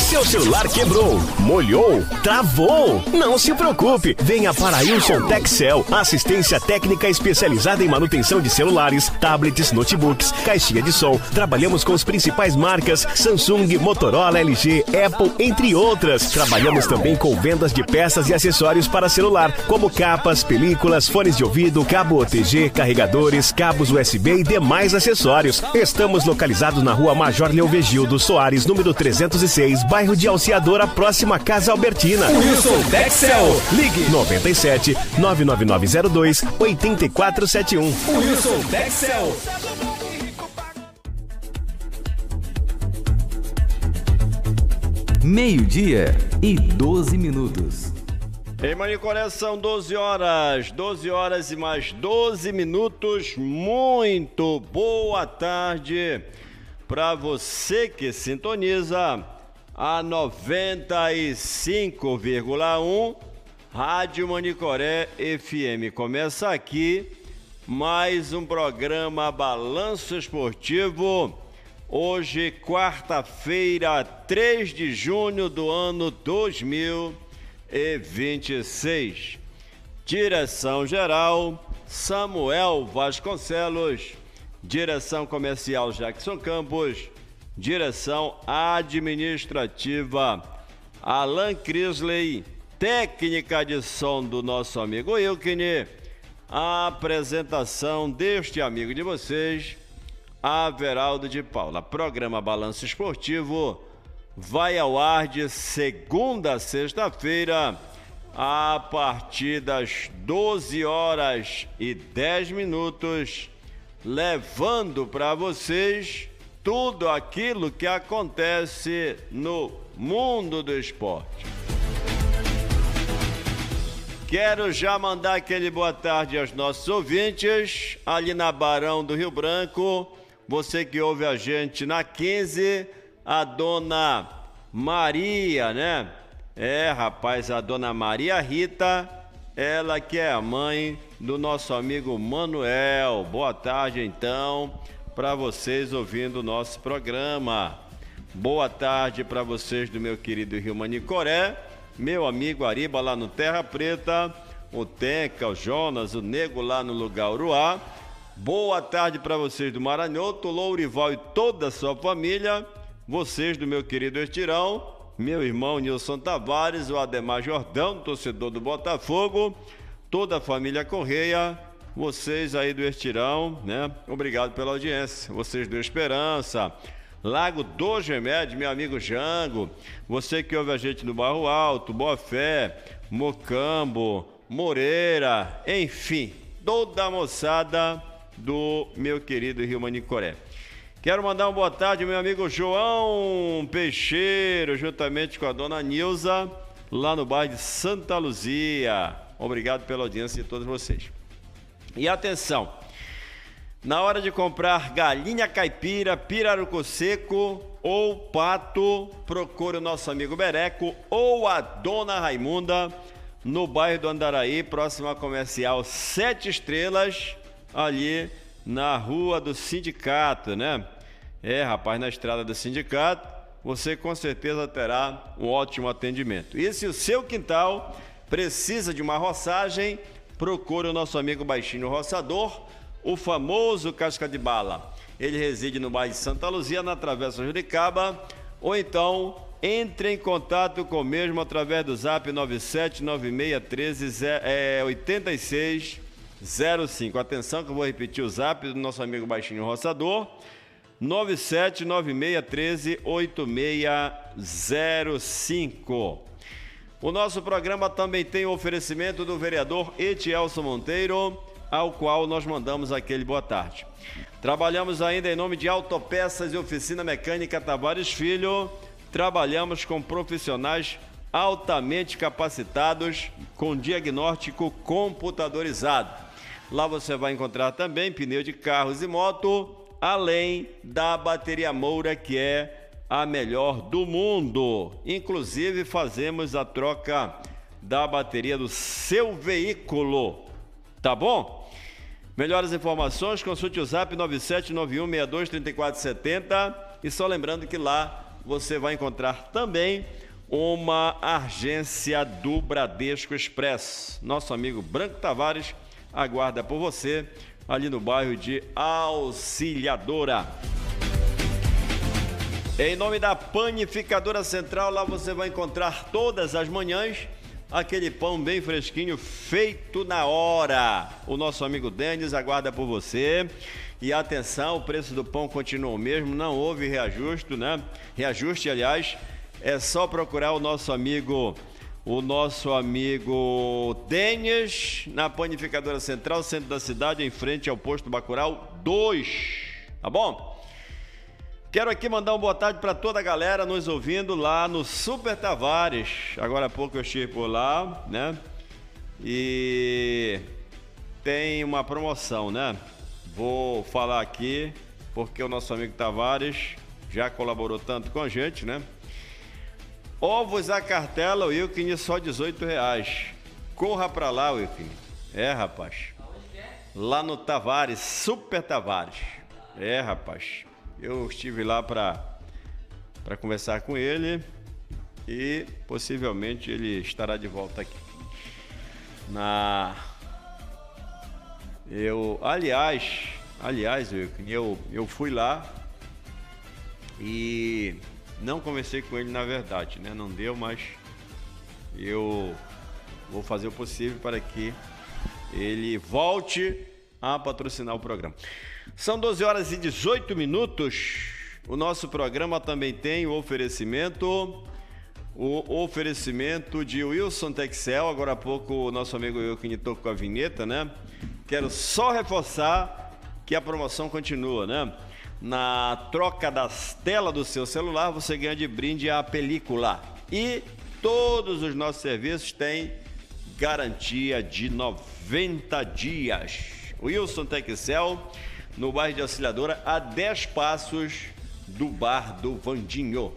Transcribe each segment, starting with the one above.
Seu celular quebrou, molhou, travou? Não se preocupe, venha para a Wilson Texel, assistência técnica especializada em manutenção de celulares, tablets, notebooks, caixinha de som. Trabalhamos com as principais marcas Samsung, Motorola, LG, Apple, entre outras. Trabalhamos também com vendas de peças e acessórios para celular, como capas, películas, fones de ouvido, cabo OTG, carregadores, cabos USB e demais acessórios. Estamos localizados na Rua Major Leovegildo Soares, número 306, bairro de Alciadora, próxima à Casa Albertina. Wilson Texel. Ligue 97 99902 8471. Wilson Texel. Meio-dia e 12 minutos. Em Manicoré são 12 horas e mais 12 minutos. Muito boa tarde para você que sintoniza a 95,1 Rádio Manicoré FM. Começa aqui mais um programa Balanço Esportivo. Hoje, quarta-feira, 3 de junho do ano 2026. Direção geral, Samuel Vasconcelos. Direção comercial, Jackson Campos. Direção administrativa, Alan Crisley. Técnica de som do nosso amigo Wilkine. A apresentação deste amigo de vocês, Averaldo de Paula. Programa Balanço Esportivo vai ao ar de segunda a sexta-feira, a partir das 12 horas e 10 minutos, levando para vocês tudo aquilo que acontece no mundo do esporte. Quero já mandar aquele boa tarde aos nossos ouvintes, ali na Barão do Rio Branco, você que ouve a gente na 15, a dona Maria, né? Rapaz, a dona Maria Rita, ela que é a mãe do nosso amigo Manuel. Boa tarde, então, para vocês ouvindo o nosso programa. Boa tarde para vocês do meu querido Rio Manicoré, meu amigo Ariba lá no Terra Preta, o Tenca, o Jonas, o Nego lá no Lugar Uruá. Boa tarde para vocês do Maranhoto, Lourival e toda a sua família. Vocês do meu querido Estirão, meu irmão Nilson Tavares, o Ademar Jordão, torcedor do Botafogo, toda a família Correia, vocês aí do Estirão, né? Obrigado pela audiência. Vocês do Esperança, Lago dos Remédios, meu amigo Jango, você que ouve a gente no Barro Alto, Boa Fé, Mocambo, Moreira, enfim, toda a moçada do meu querido Rio Manicoré. Quero mandar uma boa tarde ao meu amigo João Peixeiro, juntamente com a dona Nilza, lá no bairro de Santa Luzia. Obrigado pela audiência de todos vocês. E atenção, na hora de comprar galinha caipira, pirarucu seco ou pato, procure o nosso amigo Bereco ou a dona Raimunda, no bairro do Andaraí, próximo à comercial 7 Estrelas, ali na rua do Sindicato, né? Rapaz, na estrada do Sindicato, você com certeza terá um ótimo atendimento. E se o seu quintal precisa de uma roçagem, procure o nosso amigo Baixinho Roçador, o famoso Casca de Bala. Ele reside no bairro de Santa Luzia, na Travessa Juricaba, ou então entre em contato com o mesmo através do zap 9796138605. Atenção que eu vou repetir o zap do nosso amigo Baixinho Roçador, 9796138605. O nosso programa também tem o oferecimento do vereador Etielson Monteiro, ao qual nós mandamos aquele boa tarde. Trabalhamos ainda em nome de Autopeças e Oficina Mecânica Tavares Filho. Trabalhamos com profissionais altamente capacitados, com diagnóstico computadorizado. Lá você vai encontrar também pneu de carros e moto, além da bateria Moura, que é a melhor do mundo. Inclusive fazemos a troca da bateria do seu veículo, tá bom? Melhores informações, consulte o zap 9791623470 e só lembrando que lá você vai encontrar também uma agência do Bradesco Express. Nosso amigo Branco Tavares aguarda por você ali no bairro de Auxiliadora. Em nome da Panificadora Central, lá você vai encontrar todas as manhãs aquele pão bem fresquinho, feito na hora. O nosso amigo Denis aguarda por você. E atenção, o preço do pão continua o mesmo, não houve reajuste, né? Reajuste, aliás, é só procurar o nosso amigo Denis na Panificadora Central, centro da cidade, em frente ao posto Bacurau 2, tá bom? Quero aqui mandar uma boa tarde para toda a galera nos ouvindo lá no Super Tavares. Agora há pouco eu estive por lá, né? E tem uma promoção, né? Vou falar aqui porque o nosso amigo Tavares já colaborou tanto com a gente, né? Ovos a cartela, Wilkin, só R$18. Corra pra lá, Wilkin. É, rapaz. Lá no Tavares, Super Tavares. É, rapaz. Eu estive lá para conversar com ele e possivelmente ele estará de volta aqui. Aliás, eu fui lá e não conversei com ele na verdade, né? Não deu, mas eu vou fazer o possível para que ele volte a patrocinar o programa. São 12 horas e 18 minutos. O nosso programa também tem o oferecimento de Wilson Texel. Agora há pouco o nosso amigo Wilkin tocou com a vinheta, né? Quero só reforçar que a promoção continua, né? Na troca das telas do seu celular, você ganha de brinde a película. E todos os nossos serviços têm garantia de 90 dias. Wilson Texel, no bairro de Auxiliadora, a 10 passos do bar do Vandinho.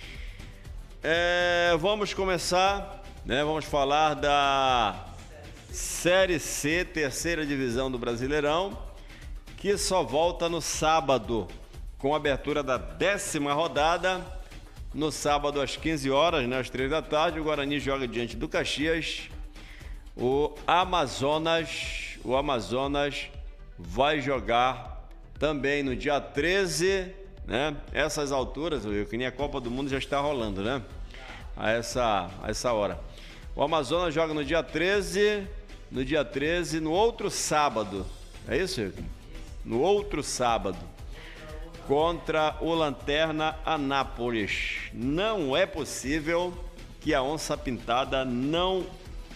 Vamos começar, né? Vamos falar da Série C, terceira divisão do Brasileirão, que só volta no sábado, com a abertura da 10ª rodada. No sábado às 15 horas, né, às 3 da tarde, o Guarani joga diante do Caxias. O Amazonas vai jogar também no dia 13, né? Essas alturas, que nem a Copa do Mundo já está rolando, né? A essa hora. O Amazonas joga no dia 13, no outro sábado. É isso, Wilkin? No outro sábado, contra o Lanterna Anápolis. Não é possível que a Onça Pintada não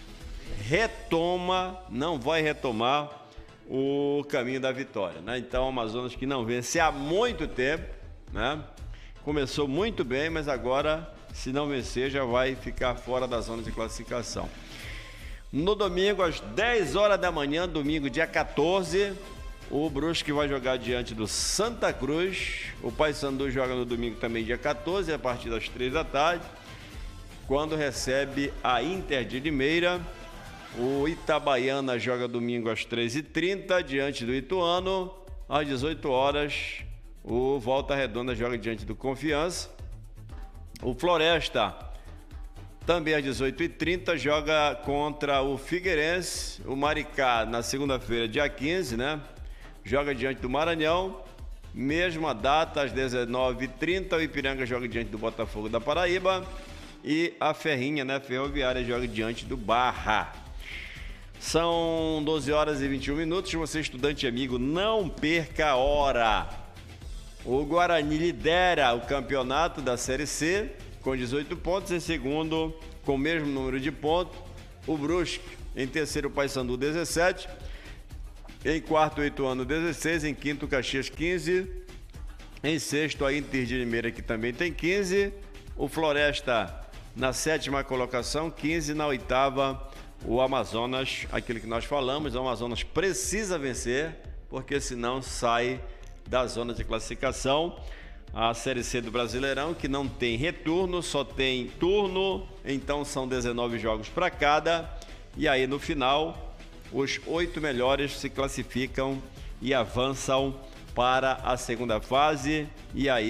vai retomar o caminho da vitória, né? Então, o Amazonas, que não vence há muito tempo, né? Começou muito bem, mas agora, se não vencer, já vai ficar fora da zona de classificação. No domingo, às 10 horas da manhã, domingo, dia 14, o Brusque vai jogar diante do Santa Cruz. O Paysandu joga no domingo também, dia 14, a partir das 3 da tarde, quando recebe a Inter de Limeira. O Itabaiana joga domingo às 13h30, diante do Ituano. Às 18 horas, o Volta Redonda joga diante do Confiança. O Floresta, também às 18h30, joga contra o Figueirense. O Maricá, na segunda-feira, dia 15, né? Joga diante do Maranhão. Mesma data, às 19h30, o Ipiranga joga diante do Botafogo da Paraíba. E a Ferrinha, né, Ferroviária, joga diante do Barra. São 12 horas e 21 minutos. Você, estudante amigo, não perca a hora. O Guarani lidera o campeonato da Série C com 18 pontos. Em segundo, com o mesmo número de pontos, o Brusque. Em terceiro, o Paysandu, 17. Em quarto, o Ituano, 16. Em quinto, o Caxias, 15. Em sexto, a Inter de Limeira, que também tem 15. O Floresta na 7ª colocação, 15. Na 8ª, o Amazonas, aquilo que nós falamos. O Amazonas precisa vencer, porque senão sai da zona de classificação. A Série C do Brasileirão, que não tem retorno, só tem turno, então são 19 jogos para cada. E aí no final, os 8 melhores se classificam e avançam para a segunda fase. E aí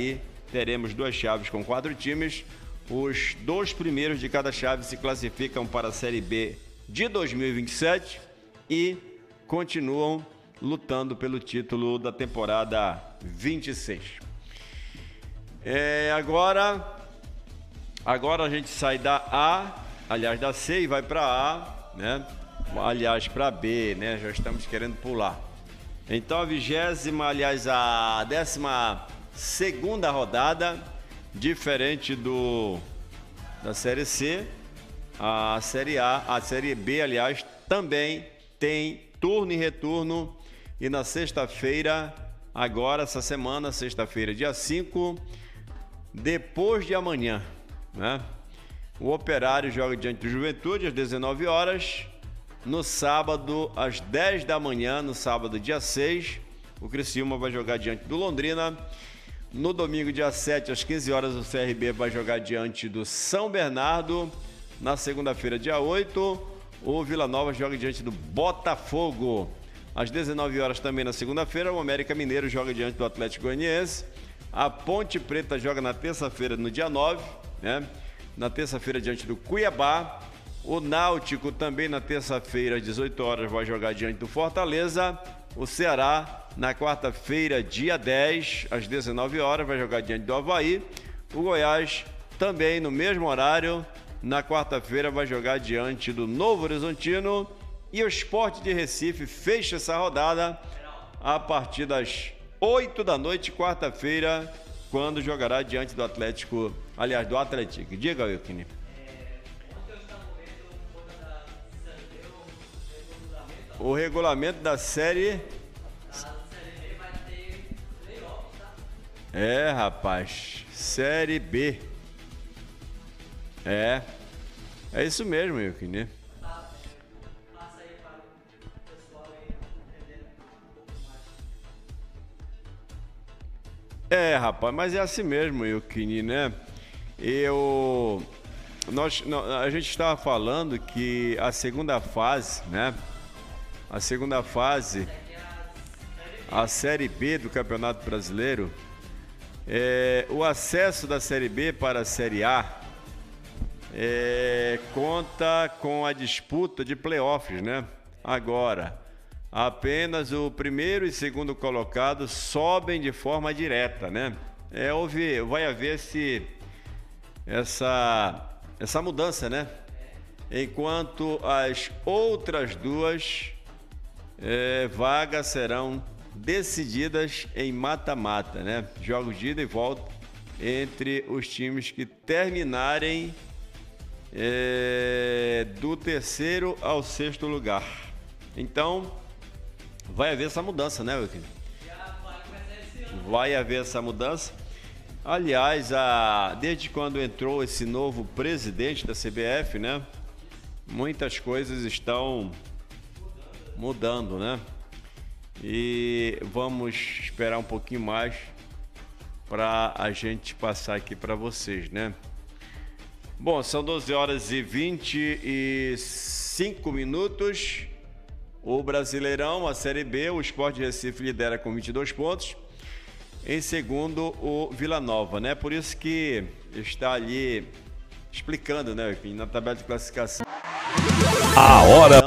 teremos 2 chaves com 4 times. Os 2 primeiros de cada chave se classificam para a Série B de 2027 e continuam lutando pelo título da temporada 26. Agora a gente sai da C e vai para A, né? Aliás, para B, né? Já estamos querendo pular. Então a 12ª rodada, diferente da Série C, a Série A, a Série B, aliás, também tem turno e retorno. E na sexta-feira, agora, essa semana, sexta-feira, dia 5, depois de amanhã, né? O Operário joga diante do Juventude às 19 horas. No sábado, às 10 da manhã, no sábado, dia 6, o Criciúma vai jogar diante do Londrina. No domingo, dia 7, às 15 horas, o CRB vai jogar diante do São Bernardo. Na segunda-feira, dia 8, o Vila Nova joga diante do Botafogo. Às 19 horas também na segunda-feira, o América Mineiro joga diante do Atlético Goianiense. A Ponte Preta joga na terça-feira, no dia 9, né? Na terça-feira, diante do Cuiabá. O Náutico também na terça-feira, às 18 horas, vai jogar diante do Fortaleza. O Ceará, na quarta-feira, dia 10, às 19 horas, vai jogar diante do Avaí. O Goiás, também no mesmo horário, na quarta-feira, vai jogar diante do Novo Horizontino. E o Sport de Recife fecha essa rodada a partir das 8 da noite, quarta-feira, quando jogará diante do Atlético, aliás, do Atlético. Diga, Wilkine. O regulamento da Série... rapaz, Série B. É isso mesmo, Wilkine. Rapaz, mas é assim mesmo, Wilkine, né? A gente estava falando que a segunda fase, né? A segunda fase, a Série B do Campeonato Brasileiro, o acesso da Série B para a Série A conta com a disputa de playoffs, né? Agora, apenas o primeiro e segundo colocado sobem de forma direta, né? Vai haver essa mudança, né? Enquanto as outras 2 vagas serão decididas em mata-mata, né? Jogos de ida e volta entre os times que terminarem do 3º ao 6º lugar. Então, vai haver essa mudança, né, Wilkine? Vai haver essa mudança. Aliás, desde quando entrou esse novo presidente da CBF, né? Muitas coisas estão mudando, né? E vamos esperar um pouquinho mais para a gente passar aqui para vocês, né? Bom, são 12 horas e 25 minutos. O Brasileirão, a Série B, o Sport de Recife lidera com 22 pontos. Em segundo, o Vila Nova, né? Por isso que está ali explicando, né, na tabela de classificação. A hora.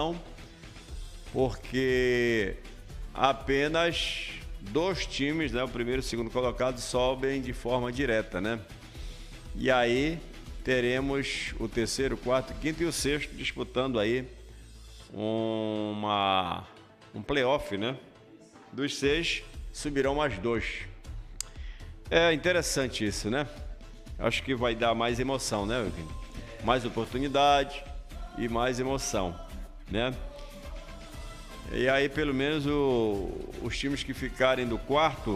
Porque apenas 2 times, né, o primeiro e o segundo colocado, sobem de forma direta, né? E aí teremos o 3º, 4º, 5º e o 6º disputando aí um playoff, né? Dos 6 subirão mais 2. É interessante isso, né? Acho que vai dar mais emoção, né, Wilkine? Mais oportunidade e mais emoção, né? E aí, pelo menos, os times que ficarem do 4º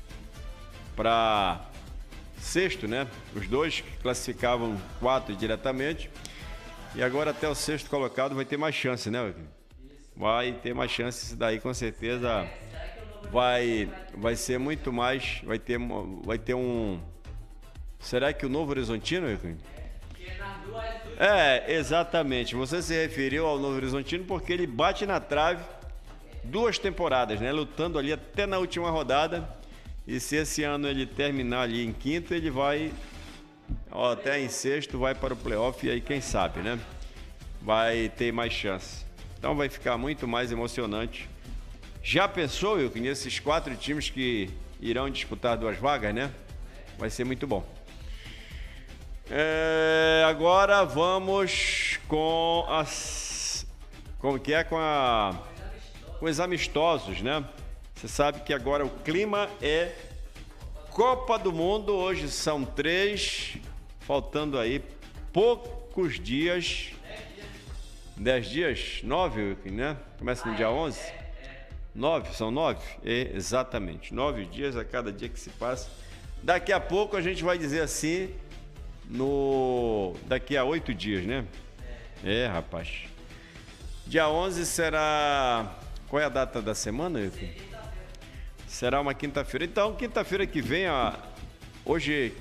para 6º, né? Os 2 que classificavam 4 diretamente. E agora até o 6º colocado vai ter mais chance, né, Wilkine? Vai ter mais chance, isso daí com certeza vai ser muito mais, vai ter um... Será que o Novo Horizontino, Wilkine? Exatamente. Você se referiu ao Novo Horizontino porque ele bate na trave 2 temporadas, né? Lutando ali até na última rodada E se esse ano ele terminar ali em quinto, ele vai, até em sexto, vai para o playoff. E aí, quem sabe, né? Vai ter mais chance. Então vai ficar muito mais emocionante. Já pensou, Wilton, nesses 4 times que irão disputar 2 vagas, né? Vai ser muito bom. Agora vamos com as... Como que é? Com os amistosos, né? Você sabe que agora o clima é Copa do Mundo. Hoje são 3, faltando aí poucos dias. 10 dias? 9, né? Começa no dia 11? 9, são 9? Exatamente, 9 dias a cada dia que se passa. Daqui a pouco a gente vai dizer assim, daqui a 8 dias, né? Rapaz. Dia 11 será... Qual é a data da semana, Wilton? Será uma quinta-feira. Então, quinta-feira que vem, hoje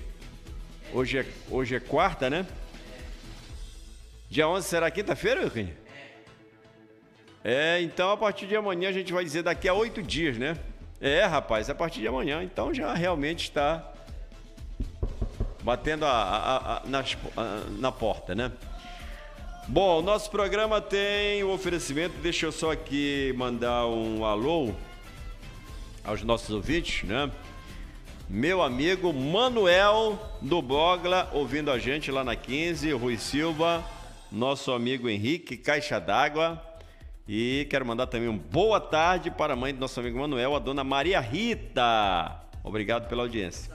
é quarta, né? Dia 11 será quinta-feira, Wilton? Então a partir de amanhã a gente vai dizer daqui a 8 dias, né? Rapaz, a partir de amanhã. Então já realmente está batendo na porta, né? Bom, o nosso programa tem o oferecimento. Deixa eu só aqui mandar um alô aos nossos ouvintes, né? Meu amigo Manuel do Bogla, ouvindo a gente lá na 15, Rui Silva, nosso amigo Henrique, Caixa d'Água. E quero mandar também uma boa tarde para a mãe do nosso amigo Manuel, a dona Maria Rita. Obrigado pela audiência.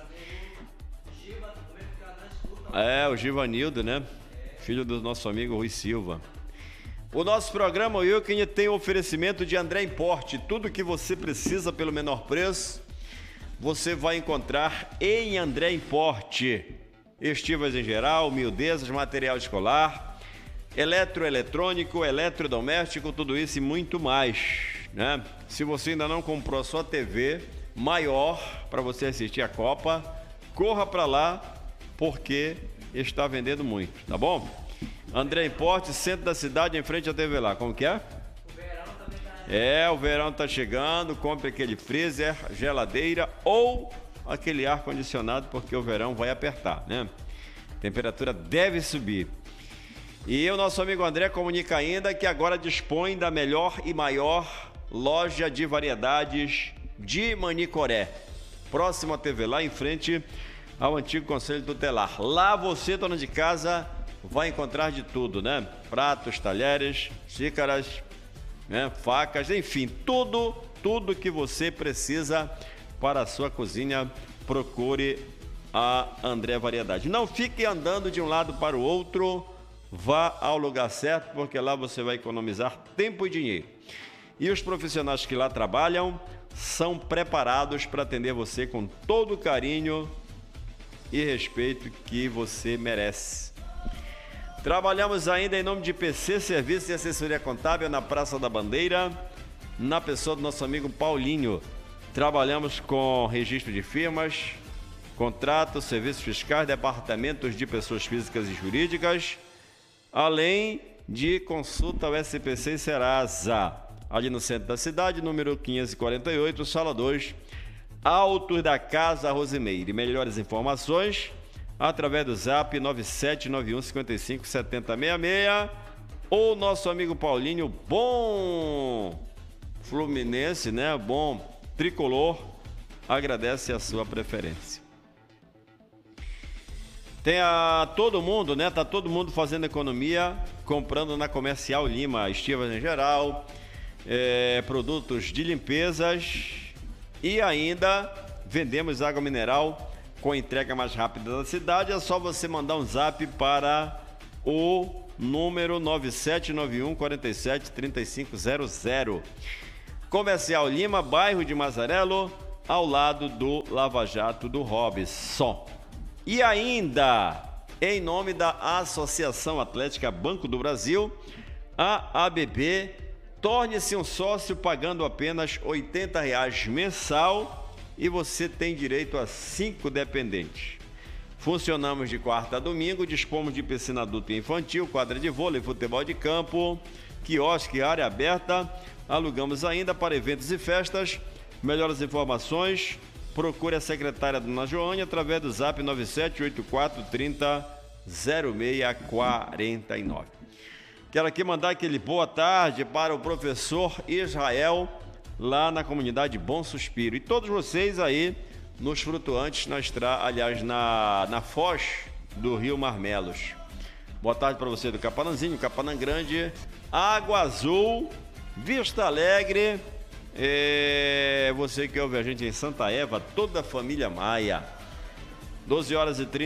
O Givanildo, né? Filho do nosso amigo Rui Silva. O nosso programa, Wilkin, tem o oferecimento de André Importe. Tudo que você precisa pelo menor preço, você vai encontrar em André Importe. Estivas em geral, miudezas, material escolar, eletroeletrônico, eletrodoméstico, tudo isso e muito mais, né? Se você ainda não comprou a sua TV maior para você assistir a Copa, corra para lá, porque está vendendo muito, tá bom? André Importe, centro da cidade, em frente à TV lá. Como que é? O verão também tá... o verão tá chegando. Compre aquele freezer, geladeira ou aquele ar-condicionado, porque o verão vai apertar, né? A temperatura deve subir. E o nosso amigo André comunica ainda que agora dispõe da melhor e maior loja de variedades de Manicoré. Próximo à TV lá, em frente ao antigo Conselho Tutelar. Lá você, dona de casa, vai encontrar de tudo, né? Pratos, talheres, xícaras, né? Facas, enfim, tudo que você precisa para a sua cozinha, procure a André Variedade. Não fique andando de um lado para o outro, vá ao lugar certo, porque lá você vai economizar tempo e dinheiro. E os profissionais que lá trabalham são preparados para atender você com todo o carinho e respeito que você merece. Trabalhamos ainda em nome de PC Serviço de Assessoria Contábil na Praça da Bandeira, na pessoa do nosso amigo Paulinho. Trabalhamos com registro de firmas, contratos, serviços fiscais, departamentos de pessoas físicas e jurídicas, além de consulta ao SPC e Serasa, ali no centro da cidade, número 548, sala 2, Altos da Casa Rosimeire. Melhores informações através do zap 9791557066 ou nosso amigo Paulinho, bom fluminense, né? Bom tricolor, agradece a sua preferência. Tem todo mundo, né? Tá todo mundo fazendo economia, comprando na Comercial Lima, estivas em geral, produtos de limpezas e ainda vendemos água mineral com entrega mais rápida da cidade. É só você mandar um zap para o número 9791 47 3500. Comercial Lima, bairro de Mazarelo, ao lado do Lava Jato do Robson. E ainda, em nome da Associação Atlética Banco do Brasil, a ABB, torne-se um sócio pagando apenas R$ 80 mensal e você tem direito a 5 dependentes. Funcionamos de quarta a domingo, dispomos de piscina adulta e infantil, quadra de vôlei, futebol de campo, quiosque, área aberta. Alugamos ainda para eventos e festas. Melhores informações procure a secretária Dona Joane através do zap 9784300649. Quero aqui mandar aquele boa tarde para o professor Israel, lá na comunidade Bom Suspiro. E todos vocês aí nos flutuantes, aliás, na foz do Rio Marmelos. Boa tarde para você do Capanãzinho, Capanã Grande, Água Azul, Vista Alegre, você que ouve a gente em Santa Eva, toda a família Maia. 12 horas e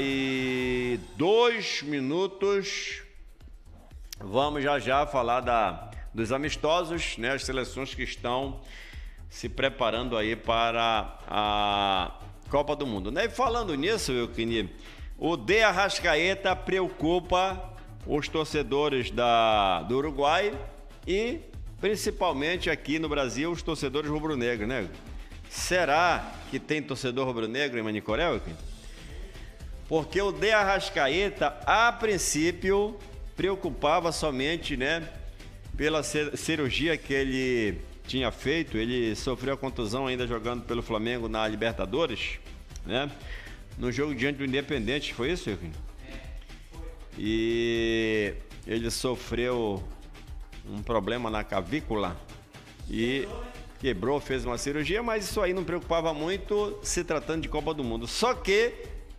32 minutos. Vamos já falar dos amistosos, né? As seleções que estão se preparando aí para a Copa do Mundo, né? E falando nisso, Wilkini, o De Arrascaeta preocupa os torcedores do Uruguai e principalmente aqui no Brasil os torcedores rubro-negros, né? Será que tem torcedor rubro-negro em Manicoré, Wilkini? Porque o De Arrascaeta, a princípio, preocupava somente, né, pela cirurgia que ele tinha feito. Ele sofreu a contusão ainda jogando pelo Flamengo na Libertadores, né? No jogo diante do Independente, foi isso, Wilkini? E ele sofreu um problema na clavícula e quebrou, fez uma cirurgia, mas isso aí não preocupava muito se tratando de Copa do Mundo. Só que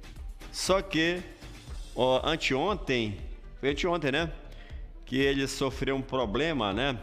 anteontem, né? Que ele sofreu um problema, né?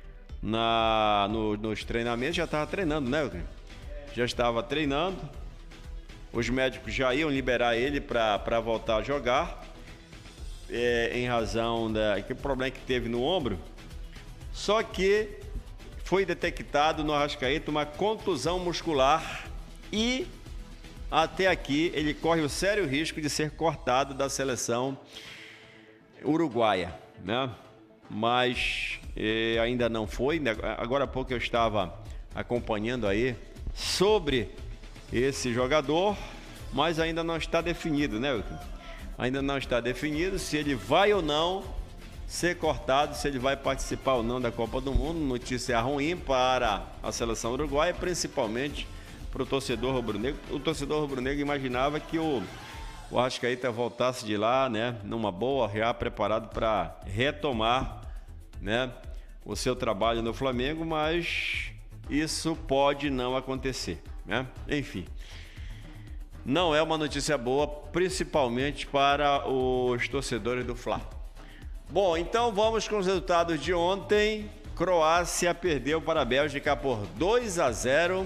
Nos treinamentos, já estava treinando, né? Já estava treinando. Os médicos já iam liberar ele para voltar a jogar, em razão do problema que teve no ombro. Só que foi detectado no Arrascaeta uma contusão muscular e até aqui ele corre o sério risco de ser cortado da seleção uruguaia, né? Mas ainda não foi, né? Agora há pouco eu estava acompanhando aí sobre esse jogador, mas ainda não está definido, né, Wilton? Ainda não está definido se ele vai ou não ser cortado, se ele vai participar ou não da Copa do Mundo. Notícia ruim para a seleção uruguaia, principalmente para o torcedor rubro-negro. O torcedor rubro-negro imaginava que o Arrascaeta voltasse de lá, né, numa boa, já preparado para retomar, né, o seu trabalho no Flamengo, mas isso pode não acontecer, né? Enfim, não é uma notícia boa, principalmente para os torcedores do Fla. Bom, então vamos com os resultados de ontem. Croácia perdeu para a Bélgica por 2-0.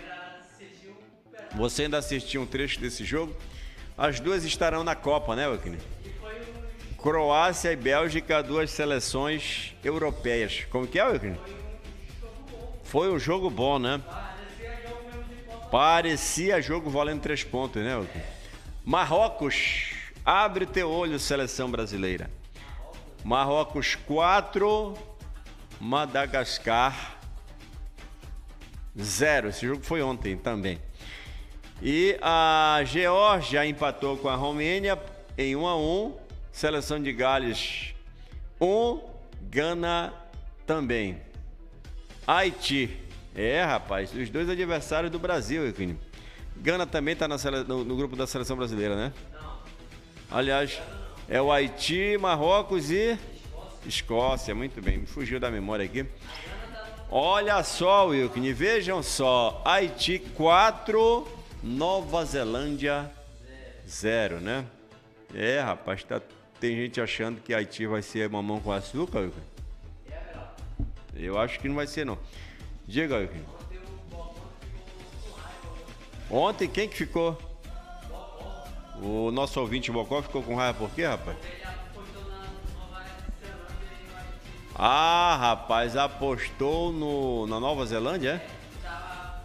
Você ainda assistiu um trecho desse jogo? As duas estarão na Copa, né, Wilkini? Croácia e Bélgica, duas seleções europeias. Como que é, Wilkini? Foi um jogo bom, né? Parecia jogo valendo 3 pontos, né, Wilkini? Marrocos, abre teu olho, seleção brasileira. Marrocos 4, Madagascar 0. Esse jogo foi ontem também. E a Geórgia empatou com a Romênia em 1-1. Seleção de Gales 1, Gana também. Haiti, rapaz, os dois adversários do Brasil, Wilkini. Gana também está no grupo da seleção brasileira, né? Não. Aliás, é o Haiti, Marrocos e Escócia. Muito bem, me fugiu da memória aqui. Olha só, Wilkini, vejam só. Haiti 4, Nova Zelândia 0, né? Rapaz, tem gente achando que Haiti vai ser mamão com açúcar, Wilkini. Eu acho que não vai ser, não. Diga, Wilkini. Ontem quem que ficou? O nosso ouvinte Bocó ficou com raiva por quê, rapaz? Ah, rapaz, apostou na Nova Zelândia, é?